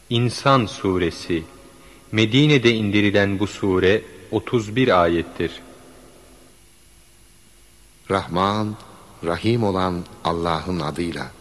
İnsan Suresi. Medine'de indirilen bu sure 31 ayettir. Rahman, Rahim olan Allah'ın adıyla.